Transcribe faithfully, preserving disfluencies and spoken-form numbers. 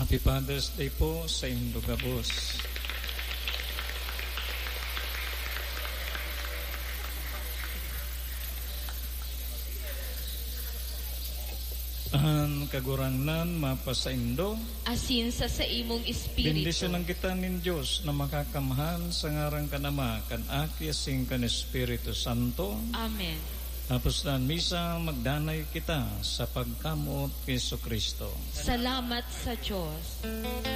Happy Father's Day po sa Indo Gabos. Ang kagurangnan mapa sa Indo, asin sa sa imong espiritu. bendisyonan kita nin Diyos na makakamhan sa ngarang kanama kan aki asing kan Espiritu Santo. Amen. Tapos na misa magdanay kita sa pagkamot kay Jesucristo. Salamat sa Diyos.